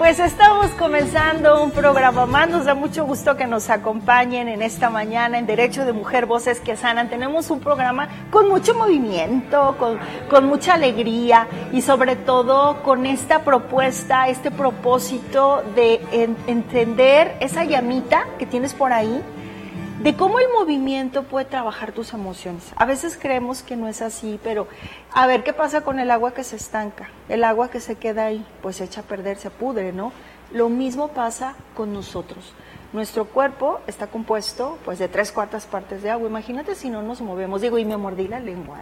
Pues estamos comenzando un programa más, nos da mucho gusto que nos acompañen en esta mañana en Derecho de Mujer, Voces que Sanan. Tenemos un programa con mucho movimiento, con mucha alegría y sobre todo con esta propuesta, este propósito de entender esa llamita que tienes por ahí, de cómo el movimiento puede trabajar tus emociones. A veces creemos que no es así, pero a ver qué pasa con el agua que se estanca, el agua que se queda ahí, pues se echa a perder, se pudre, ¿no? Lo mismo pasa con nosotros. Nuestro cuerpo está compuesto pues de 3/4 partes de agua. Imagínate si no nos movemos. Digo, y me mordí la lengua.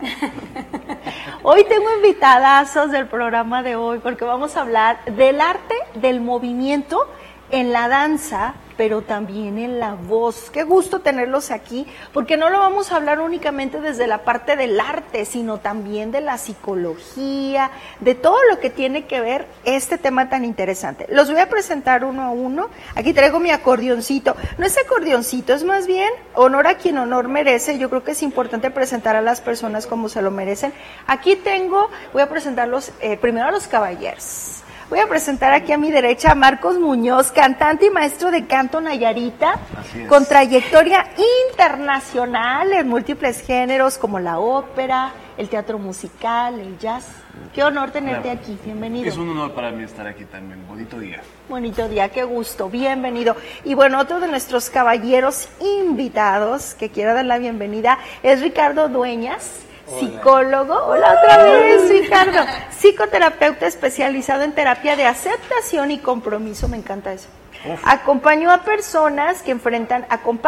Hoy tengo invitadazos del programa de hoy porque vamos a hablar del arte del movimiento en la danza, pero también en la voz. Qué gusto tenerlos aquí, porque no lo vamos a hablar únicamente desde la parte del arte, sino también de la psicología, de todo lo que tiene que ver este tema tan interesante. Los voy a presentar uno a uno. Aquí traigo mi acordeoncito. No es acordeoncito, es más bien honor a quien honor merece. Yo creo que es importante presentar a las personas como se lo merecen. Aquí voy a presentarlos primero a los caballeros. Voy a presentar aquí a mi derecha a Marcos Muñoz, cantante y maestro de canto nayarita, con trayectoria internacional en múltiples géneros como la ópera, el teatro musical, el jazz. Qué honor tenerte aquí, bienvenido. Es un honor para mí estar aquí también, bonito día. Bonito día, qué gusto, bienvenido. Y bueno, otro de nuestros caballeros invitados que quiero dar la bienvenida es Ricardo Dueñas. Hola. Psicólogo, hola otra vez Ricardo, psicoterapeuta especializado en terapia de aceptación y compromiso, me encanta eso. Acompaña a personas que enfrentan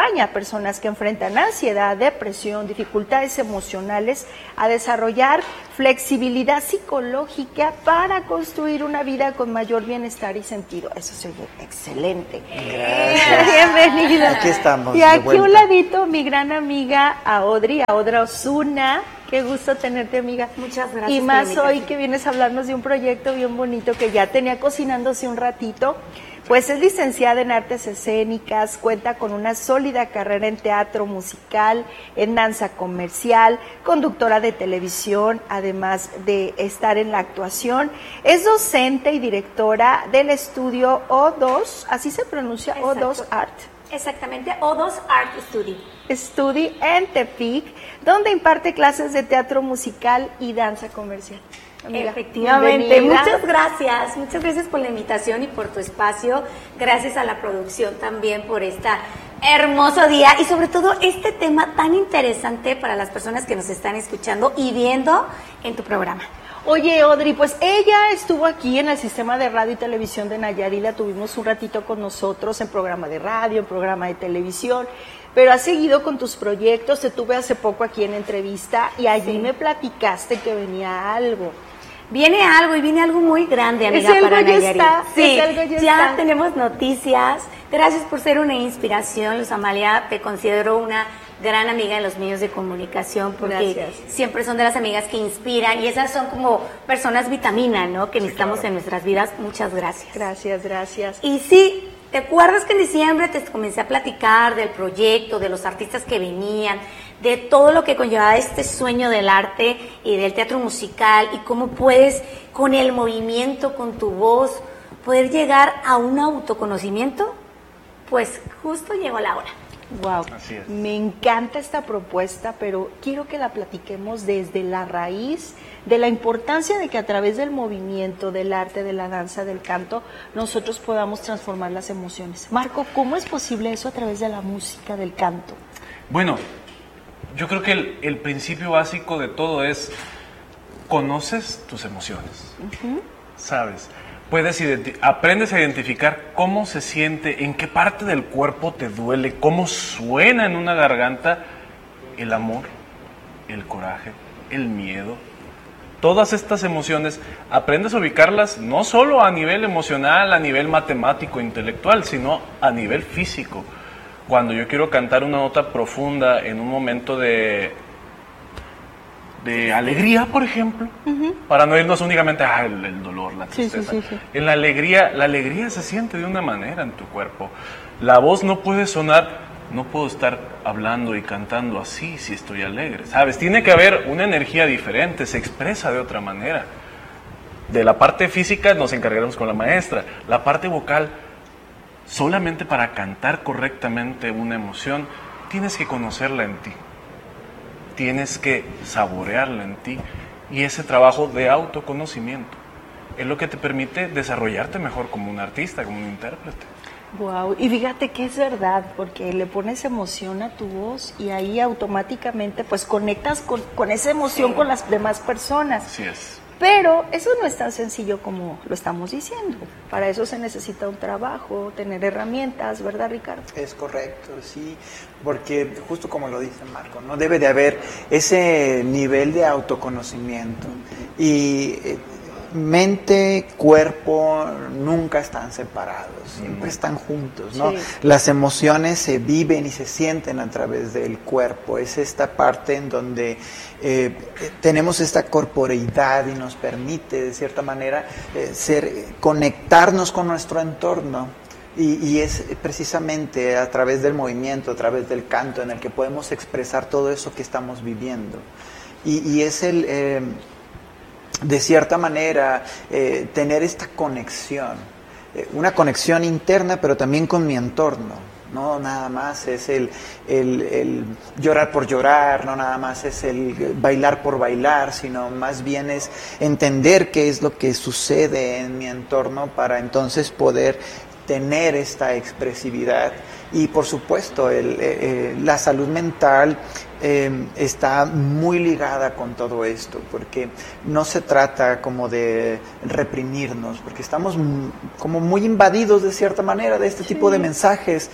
ansiedad, depresión, dificultades emocionales, a desarrollar flexibilidad psicológica para construir una vida con mayor bienestar y sentido. Eso se oye excelente. Gracias. Bienvenido. Aquí estamos. Y aquí a un ladito mi gran amiga Audrey Osuna. Qué gusto tenerte, amiga. Muchas gracias. Y más hoy que vienes a hablarnos de un proyecto bien bonito que ya tenía cocinándose un ratito. Pues es licenciada en artes escénicas, cuenta con una sólida carrera en teatro musical, en danza comercial, conductora de televisión, además de estar en la actuación. Es docente y directora del estudio O2, así se pronuncia. Exacto. O2 Art. Exactamente, O2 Art Study en Tepic, donde imparte clases de teatro musical y danza comercial. Amiga, efectivamente, muchas gracias por la invitación y por tu espacio, gracias a la producción también por este hermoso día y sobre todo este tema tan interesante para las personas que nos están escuchando y viendo en tu programa. Oye, Audrey, pues ella estuvo aquí en el sistema de radio y televisión de Nayarit, la tuvimos un ratito con nosotros en programa de radio, en programa de televisión, pero has seguido con tus proyectos, te tuve hace poco aquí en entrevista y allí me platicaste que venía algo. Viene algo muy grande, amiga, para Nayarit. Sí, ya tenemos noticias. Gracias por ser una inspiración, Luz Amalia. Te considero una gran amiga en los medios de comunicación porque siempre son de las amigas que inspiran y esas son como personas vitamina, ¿no? Que necesitamos en nuestras vidas. Muchas gracias. Gracias. Y sí, ¿te acuerdas que en diciembre te comencé a platicar del proyecto, de los artistas que venían, de todo lo que conllevaba este sueño del arte y del teatro musical y cómo puedes, con el movimiento, con tu voz, poder llegar a un autoconocimiento? Pues justo llegó la hora. Wow, me encanta esta propuesta, pero quiero que la platiquemos desde la raíz de la importancia de que a través del movimiento, del arte, de la danza, del canto, nosotros podamos transformar las emociones. Marco, ¿cómo es posible eso a través de la música, del canto? Bueno, yo creo que el principio básico de todo es, conoces tus emociones, ¿sabes? Aprendes a identificar cómo se siente, en qué parte del cuerpo te duele, cómo suena en una garganta el amor, el coraje, el miedo. Todas estas emociones, aprendes a ubicarlas no solo a nivel emocional, a nivel matemático, intelectual, sino a nivel físico. Cuando yo quiero cantar una nota profunda en un momento de alegría, por ejemplo, para no irnos únicamente el dolor, la tristeza. Sí. En la alegría se siente de una manera en tu cuerpo. La voz no puede sonar, no puedo estar hablando y cantando así si estoy alegre, ¿sabes? Tiene que haber una energía diferente, se expresa de otra manera. de la parte física nos encargaremos con la maestra. La parte vocal, solamente para cantar correctamente una emoción, tienes que conocerla en ti. Tienes que saborearla en ti. Y ese trabajo de autoconocimiento es lo que te permite desarrollarte mejor como un artista, como un intérprete. Wow, y fíjate que es verdad, porque le pones emoción a tu voz y ahí automáticamente pues conectas con esa emoción con las demás personas. Así es. Pero eso no es tan sencillo como lo estamos diciendo. Para eso se necesita un trabajo, tener herramientas, ¿verdad, Ricardo? Es correcto, sí, porque justo como lo dice Marco, no debe de haber ese nivel de autoconocimiento y mente, cuerpo nunca están separados, siempre están juntos, ¿no? Sí. Las emociones se viven y se sienten a través del cuerpo, es esta parte en donde tenemos esta corporeidad y nos permite de cierta manera conectarnos con nuestro entorno. Y es precisamente a través del movimiento, a través del canto en el que podemos expresar todo eso que estamos viviendo. Y es de cierta manera, tener esta conexión, una conexión interna, pero también con mi entorno. No nada más es el llorar por llorar, no nada más es el bailar por bailar, sino más bien es entender qué es lo que sucede en mi entorno para entonces poder tener esta expresividad. Y por supuesto, la salud mental está muy ligada con todo esto, porque no se trata como de reprimirnos, porque estamos como muy invadidos de cierta manera de este tipo de mensajes,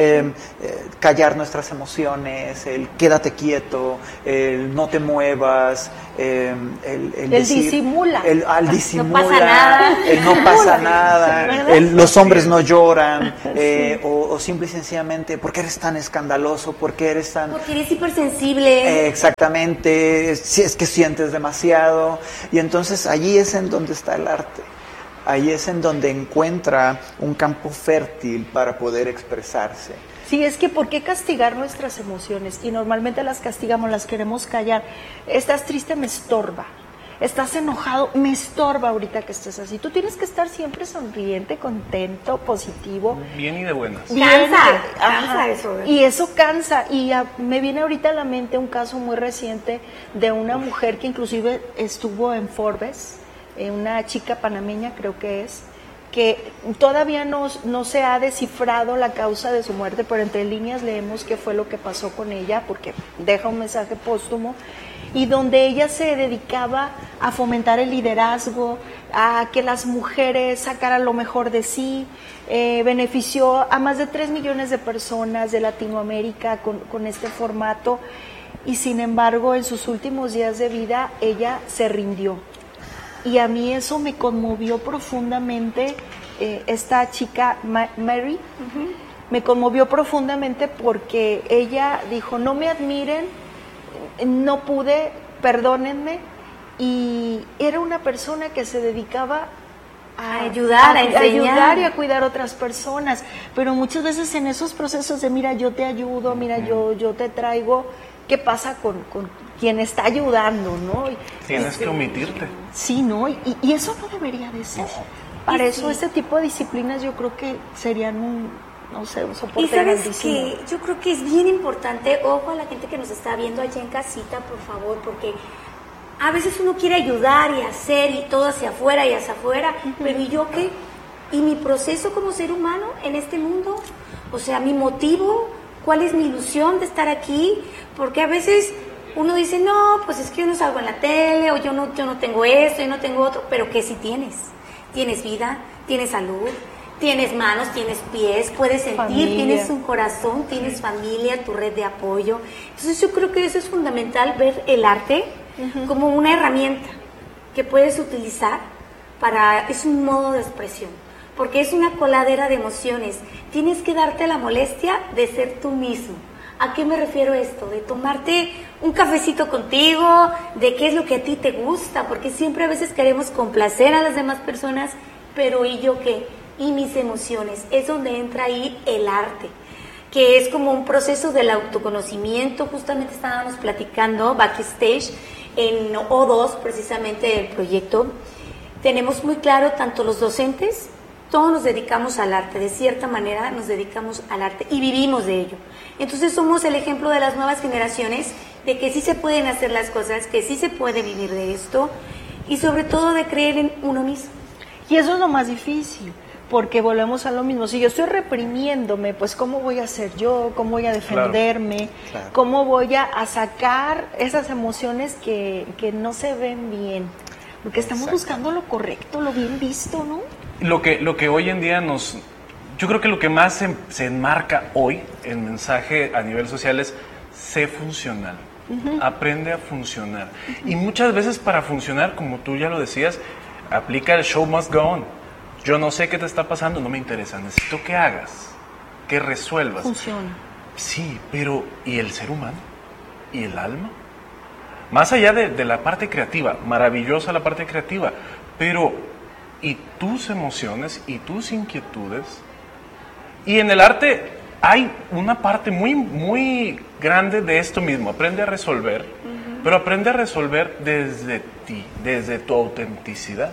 callar nuestras emociones, el quédate quieto, el no te muevas, el decir, disimula, al disimula, no pasa nada, el no pasa nada, los hombres no lloran, o simple y sencillamente, ¿por qué eres tan escandaloso? Porque eres hipersensible. Exactamente, si es que sientes demasiado. Y entonces allí es en donde está el arte. Ahí es en donde encuentra un campo fértil para poder expresarse. Sí, es que ¿por qué castigar nuestras emociones? Y normalmente las castigamos, las queremos callar. Estás triste, me estorba. Estás enojado, me estorba ahorita que estés así. Tú tienes que estar siempre sonriente, contento, positivo. Bien y de buenas. Cansa eso. Y eso cansa. Y me viene ahorita a la mente un caso muy reciente de una mujer que inclusive estuvo en Forbes, una chica panameña creo que es, que todavía no se ha descifrado la causa de su muerte, pero entre líneas leemos qué fue lo que pasó con ella, porque deja un mensaje póstumo, y donde ella se dedicaba a fomentar el liderazgo, a que las mujeres sacaran lo mejor de sí, benefició a más de 3 millones de personas de Latinoamérica con este formato, y sin embargo en sus últimos días de vida ella se rindió. Y a mí eso me conmovió profundamente, esta chica Mary, me conmovió profundamente porque ella dijo, no me admiren, no pude, perdónenme, y era una persona que se dedicaba a ayudar, a ayudar y a cuidar a otras personas, pero muchas veces en esos procesos de mira, yo te ayudo, mira, yo te traigo, ¿qué pasa con quien está ayudando, no? Tienes que omitirte. Sí, ¿no? Y eso no debería de ser. Para eso este tipo de disciplinas yo creo que serían un soporte. Y sabes que yo creo que es bien importante, ojo a la gente que nos está viendo allá en casita, por favor, porque a veces uno quiere ayudar y hacer y todo hacia afuera y hacia afuera, pero ¿y yo qué? ¿Y mi proceso como ser humano en este mundo? O sea, mi motivo, ¿cuál es mi ilusión de estar aquí? Porque a veces uno dice, no, pues es que yo no salgo en la tele, o yo no tengo esto, yo no tengo otro, pero ¿qué si tienes? Tienes vida, tienes salud, tienes manos, tienes pies, puedes sentir, familia. Tienes un corazón, tienes familia, tu red de apoyo. Entonces yo creo que eso es fundamental, ver el arte como una herramienta que puedes utilizar es un modo de expresión, porque es una coladera de emociones. Tienes que darte la molestia de ser tú mismo. ¿A qué me refiero esto? De tomarte un cafecito contigo, de qué es lo que a ti te gusta, porque siempre a veces queremos complacer a las demás personas, pero ¿y yo qué? Y mis emociones, es donde entra ahí el arte, que es como un proceso del autoconocimiento. Justamente estábamos platicando backstage en O2, precisamente del proyecto, tenemos muy claro, tanto los docentes, todos nos dedicamos al arte, de cierta manera nos dedicamos al arte y vivimos de ello. Entonces somos el ejemplo de las nuevas generaciones de que sí se pueden hacer las cosas, que sí se puede vivir de esto y sobre todo de creer en uno mismo. Y eso es lo más difícil, porque volvemos a lo mismo. Si yo estoy reprimiéndome, pues ¿cómo voy a ser yo? ¿Cómo voy a defenderme? Claro. ¿Cómo voy a sacar esas emociones que no se ven bien? Porque estamos buscando lo correcto, lo bien visto, ¿no? Lo que hoy en día yo creo que lo que más se enmarca hoy en mensaje a nivel social es sé funcional, aprende a funcionar. Y muchas veces para funcionar, como tú ya lo decías, aplica el show must go on. Yo no sé qué te está pasando, no me interesa, necesito que hagas, que resuelvas. Funciona. Sí, pero ¿y el ser humano? ¿Y el alma? Más allá de la parte creativa, maravillosa la parte creativa, pero ¿y tus emociones y tus inquietudes? Y en el arte hay una parte muy, muy grande de esto mismo, aprende a resolver, pero aprende a resolver desde ti, desde tu autenticidad.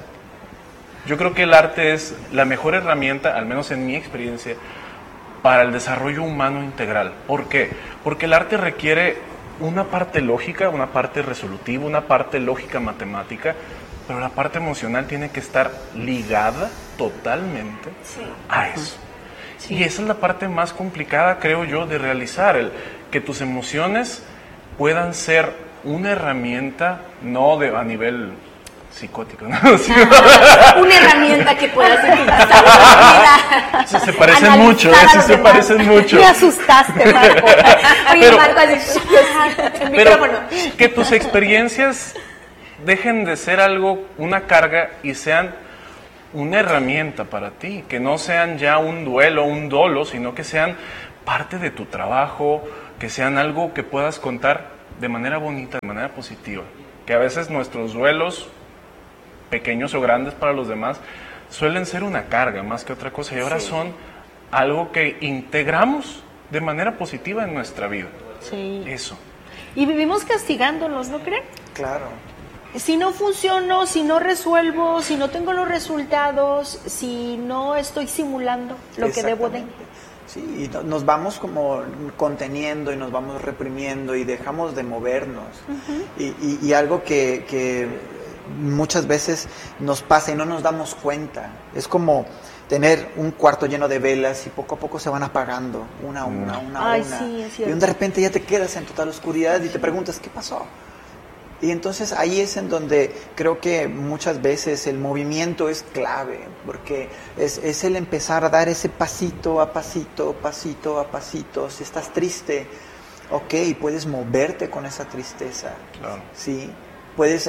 Yo creo que el arte es la mejor herramienta, al menos en mi experiencia, para el desarrollo humano integral. ¿Por qué? Porque el arte requiere una parte lógica, una parte resolutiva, una parte lógica matemática, pero la parte emocional tiene que estar ligada totalmente a eso. Sí. Y esa es la parte más complicada, creo yo, de realizar, que tus emociones puedan ser una herramienta, no a nivel psicótico, ¿no? Una herramienta que pueda ser utilizada. Eso se parecen mucho, eso se parecen mucho. Me asustaste, Marco. Oye, Marco, el micrófono. Que tus experiencias dejen de ser una carga y sean una herramienta para ti, que no sean ya un duelo, un dolo, sino que sean parte de tu trabajo, que sean algo que puedas contar de manera bonita, de manera positiva. Que a veces nuestros duelos, pequeños o grandes para los demás, suelen ser una carga más que otra cosa, y ahora son algo que integramos de manera positiva en nuestra vida. Sí. Eso. Y vivimos castigándonos, ¿no creen? Claro. Si no funciono, si no resuelvo, si no tengo los resultados, si no estoy simulando lo que debo de. Sí, y nos vamos como conteniendo y nos vamos reprimiendo y dejamos de movernos. Y algo que muchas veces nos pasa y no nos damos cuenta, es como tener un cuarto lleno de velas y poco a poco se van apagando, una. Sí, es cierto. Y de repente ya te quedas en total oscuridad y te preguntas, ¿qué pasó? Y entonces ahí es en donde creo que muchas veces el movimiento es clave, porque es el empezar a dar ese pasito a pasito, pasito a pasito. Si estás triste, ok, puedes moverte con esa tristeza, claro. ¿sí? Puedes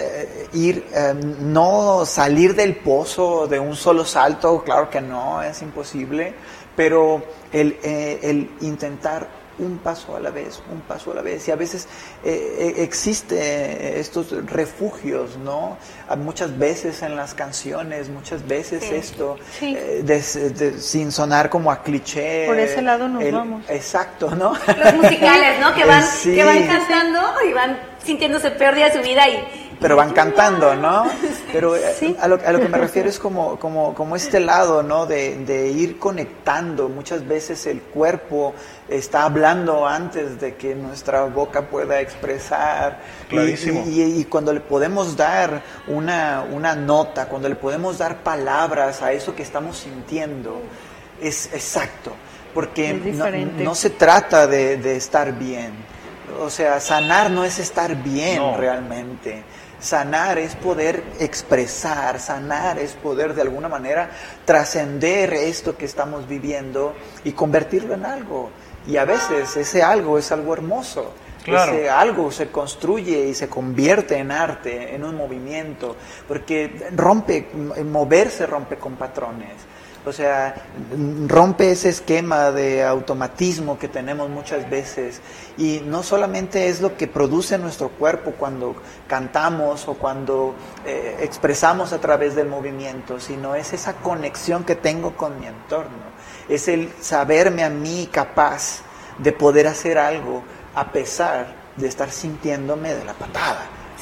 no salir del pozo de un solo salto, claro que no, es imposible, pero el intentar un paso a la vez, y a veces existe estos refugios, ¿no? Muchas veces en las canciones, muchas veces esto, sin sonar como a cliché. Por ese lado nos vamos. Exacto, ¿no? Los musicales, ¿no? Que van cantando y van sintiéndose peor día de su vida pero van cantando, ¿no? Pero a lo que me refiero es como este lado, ¿no? De ir conectando. Muchas veces el cuerpo está hablando antes de que nuestra boca pueda expresar. Clarísimo. Y cuando le podemos dar una nota, cuando le podemos dar palabras a eso que estamos sintiendo, es exacto. Porque no se trata de estar bien. O sea, sanar no es estar bien realmente. Sanar es poder expresar, sanar es poder de alguna manera trascender esto que estamos viviendo y convertirlo en algo. Y a veces ese algo es algo hermoso. Claro. Ese algo se construye y se convierte en arte, en un movimiento, porque moverse rompe con patrones. O sea, rompe ese esquema de automatismo que tenemos muchas veces, y no solamente es lo que produce nuestro cuerpo cuando cantamos o cuando expresamos a través del movimiento, sino es esa conexión que tengo con mi entorno, es el saberme a mí capaz de poder hacer algo a pesar de estar sintiéndome de la patada.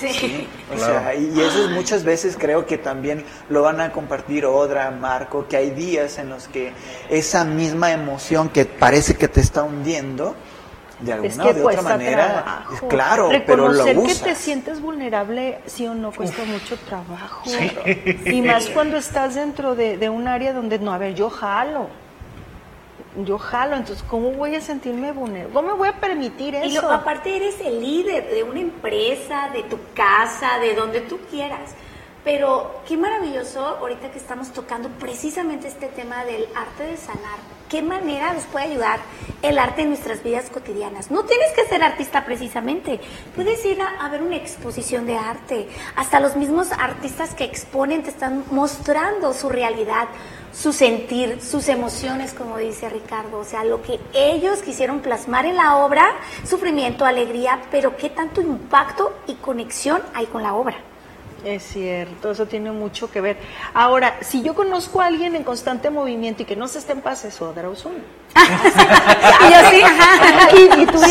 Sí, o claro. sea, y eso muchas veces creo que también lo van a compartir Odra, Marco, que hay días en los que esa misma emoción que parece que te está hundiendo, de alguna o de otra manera, claro, pero lo usas. Reconocer que te sientes vulnerable, sí o no, cuesta mucho trabajo. Sí. Y más cuando estás dentro de un área donde, no, a ver, yo jalo, entonces, ¿cómo voy a sentirme vulnerable? ¿Cómo me voy a permitir eso? Y aparte eres el líder de una empresa, de tu casa, de donde tú quieras. Pero qué maravilloso ahorita que estamos tocando precisamente este tema del arte de sanar. ¿Qué manera nos puede ayudar el arte en nuestras vidas cotidianas? No tienes que ser artista precisamente. Puedes ir a ver una exposición de arte. Hasta los mismos artistas que exponen te están mostrando su realidad, su sentir, sus emociones, como dice Ricardo. O sea, lo que ellos quisieron plasmar en la obra, sufrimiento, alegría, pero qué tanto impacto y conexión hay con la obra. Es cierto, eso tiene mucho que ver. Ahora, si yo conozco a alguien en constante movimiento y que no se esté en paz, es Odra Osuna. Y yo sí, ajá. Y tú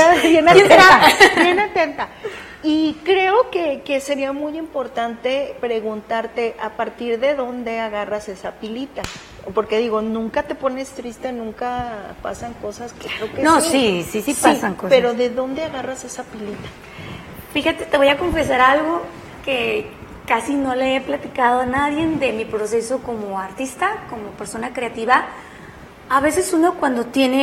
bien atenta. Y creo que sería muy importante preguntarte a partir de dónde agarras esa pilita. Porque digo, nunca te pones triste, nunca pasan cosas, claro que no, sí pasan cosas. Pero ¿de dónde agarras esa pilita? Fíjate, te voy a confesar algo que casi no le he platicado a nadie de mi proceso como artista, como persona creativa. A veces uno cuando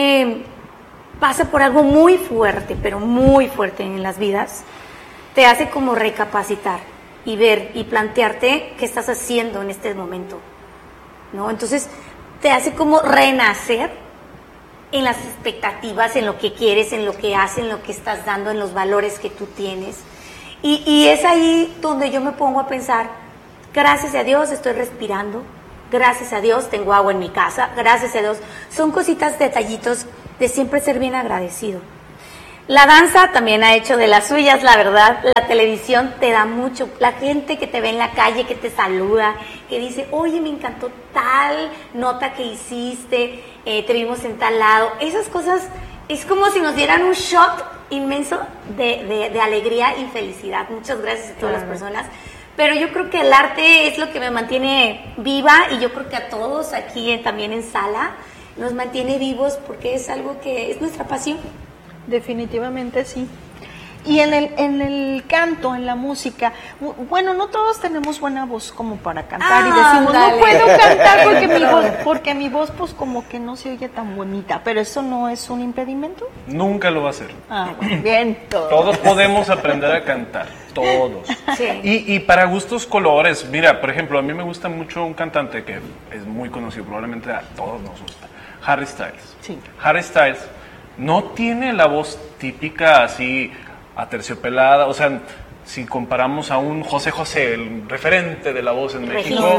pasa por algo muy fuerte, pero muy fuerte en las vidas, te hace como recapacitar y ver y plantearte qué estás haciendo en este momento, ¿no? Entonces te hace como renacer en las expectativas, en lo que quieres, en lo que haces, en lo que estás dando, en los valores que tú tienes. Y es ahí donde yo me pongo a pensar, gracias a Dios estoy respirando, gracias a Dios tengo agua en mi casa, gracias a Dios. Son cositas, detallitos de siempre ser bien agradecido. La danza también ha hecho de las suyas, la verdad. La televisión te da mucho. La gente que te ve en la calle, que te saluda, que dice, oye, me encantó tal nota que hiciste, te vimos en tal lado. Esas cosas es como si nos dieran un shot inmenso de alegría y felicidad. Muchas gracias a todas las personas. Pero yo creo que el arte es lo que me mantiene viva y yo creo que a todos aquí también en sala nos mantiene vivos porque es algo que es nuestra pasión. Definitivamente sí. Y en el canto, en la música, bueno, no todos tenemos buena voz como para cantar y decimos, no puedo cantar porque mi voz pues como que no se oye tan bonita, pero eso no es un impedimento. Nunca lo va a ser. Bueno, bien. Todos podemos aprender a cantar, todos. Sí. Y para gustos colores, mira, por ejemplo, a mí me gusta mucho un cantante que es muy conocido, probablemente a todos nos gusta, Harry Styles. Sí. Harry Styles no tiene la voz típica así aterciopelada, o sea, si comparamos a un José José, el referente de la voz en México,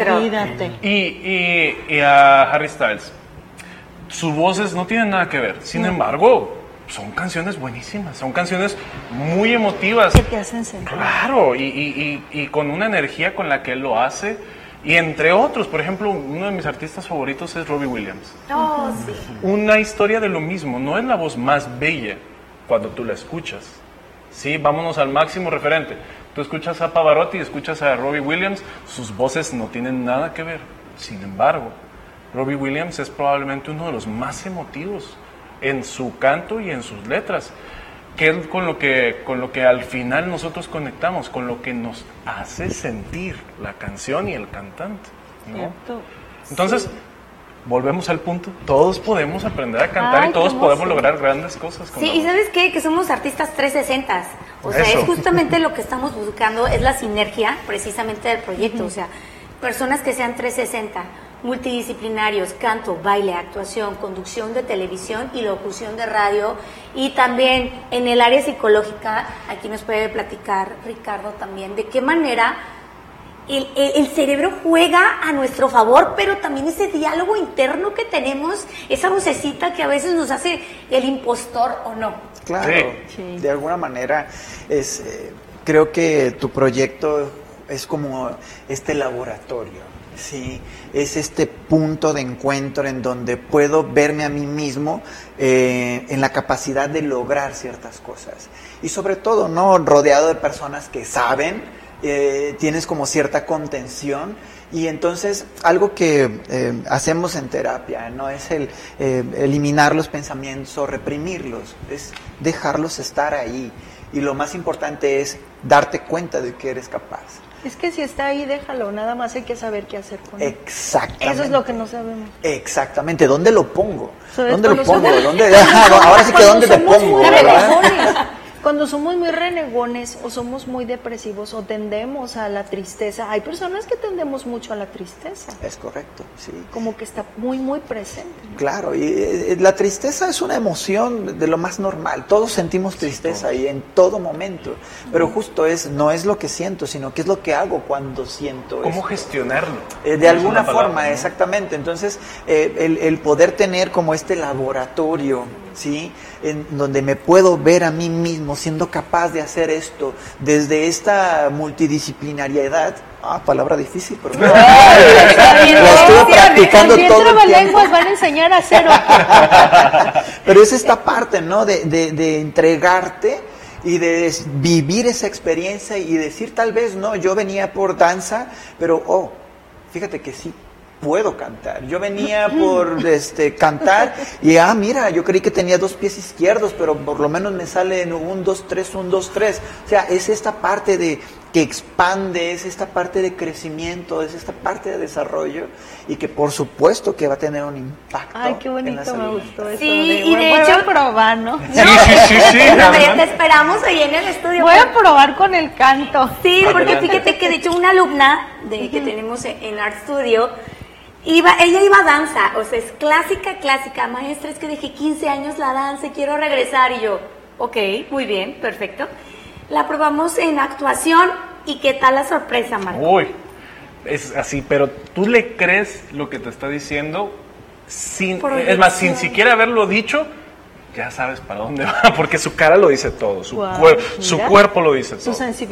y a Harry Styles, sus voces no tienen nada que ver. Sin embargo, son canciones buenísimas, son canciones muy emotivas. Que te hacen sentir. Claro, y con una energía con la que él lo hace. Y entre otros, por ejemplo, uno de mis artistas favoritos es Robbie Williams. Oh, sí. Una historia de lo mismo, no es la voz más bella cuando tú la escuchas. Sí, vámonos al máximo referente. Tú escuchas a Pavarotti, escuchas a Robbie Williams, sus voces no tienen nada que ver. Sin embargo, Robbie Williams es probablemente uno de los más emotivos en su canto y en sus letras, que es con lo que al final nosotros conectamos, con lo que nos hace sentir la canción y el cantante, ¿no? Cierto. Entonces, sí. Volvemos al punto, todos podemos aprender a cantar y todos podemos lograr grandes cosas. Sí, y ¿sabes qué? Que somos artistas 360. O sea, es justamente lo que estamos buscando, es la sinergia precisamente del proyecto. O sea, personas que sean 360, multidisciplinarios, canto, baile, actuación, conducción de televisión y locución de radio. Y también en el área psicológica, aquí nos puede platicar Ricardo también, de qué manera el cerebro juega a nuestro favor, pero también ese diálogo interno que tenemos, esa vocecita que a veces nos hace el impostor o no. Claro, sí. De alguna manera creo que tu proyecto es como este laboratorio Sí, es este punto de encuentro en donde puedo verme a mí mismo en la capacidad de lograr ciertas cosas. Y sobre todo, ¿no? Rodeado de personas que saben, tienes como cierta contención. Y entonces algo que hacemos en terapia no es el eliminar los pensamientos o reprimirlos, es dejarlos estar ahí. Y lo más importante es darte cuenta de que eres capaz. Es que si está ahí, déjalo, nada más hay que saber qué hacer con él. Exactamente. Eso es lo que no sabemos. Exactamente, ¿dónde lo pongo? ¿Dónde lo pongo? Ahora sí que ¿dónde te pongo? Cuando somos muy renegones o somos muy depresivos o tendemos a la tristeza, hay personas que tendemos mucho a la tristeza. Es correcto, sí. Como que está muy, muy presente, ¿no? Claro, y la tristeza es una emoción de lo más normal. Todos sentimos tristeza y en todo momento. Pero justo no es lo que siento, sino qué es lo que hago cuando siento ¿Cómo esto? Gestionarlo? De alguna forma, palabra, ¿no? Exactamente. Entonces, el poder tener como este laboratorio, ¿sí? En donde me puedo ver a mí mismo siendo capaz de hacer esto desde esta multidisciplinariedad. Palabra difícil, pero la estuve practicando todo el tiempo. Lenguas van a enseñar a hacer Pero es esta parte, ¿no? De entregarte y de vivir esa experiencia y decir, tal vez, no, yo venía por danza, pero, fíjate que sí puedo cantar. Yo venía por cantar y mira, yo creí que tenía 2 pies izquierdos, pero por lo menos me sale en 1, 2, 3, 1, 2, 3. O sea, es esta parte que expande, es esta parte de crecimiento, es esta parte de desarrollo y que por supuesto que va a tener un impacto. Ay, qué bonito, me gustó eso. Sí, y de hecho, voy a probar, ¿no? Sí. Te esperamos ahí en el estudio. Voy a probar con el canto. Sí, porque fíjate que de hecho una alumna que tenemos en Art Studio, ella iba a danza, o sea, es clásica, maestra, es que dejé 15 años la danza y quiero regresar, y yo, ok, muy bien, perfecto. La probamos en actuación, y ¿qué tal la sorpresa, Marco? Uy, es así, pero tú le crees lo que te está diciendo, sin siquiera haberlo dicho, ya sabes para dónde va, porque su cara lo dice todo, su cuerpo lo dice todo.